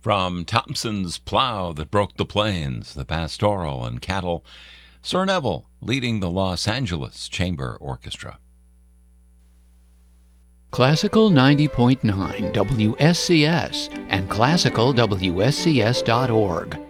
From Thompson's Plow That Broke the Plains, the Pastoral and Cattle, Sir Neville leading the Los Angeles Chamber Orchestra. Classical 90.9 WSCS and classicalwscs.org.